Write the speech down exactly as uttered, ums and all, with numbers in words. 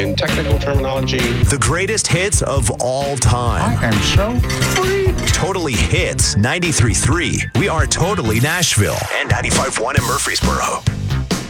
In technical terminology, the greatest hits of all time. I am so free. Totally Hits ninety-three point three. We are Totally Nashville and ninety-five point one in Murfreesboro.